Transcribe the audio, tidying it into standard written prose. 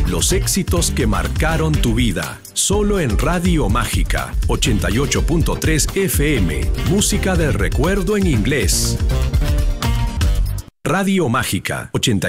Los éxitos que marcaron tu vida. Solo en Radio Mágica 88.3 FM. Música del recuerdo en inglés. Radio Mágica 88.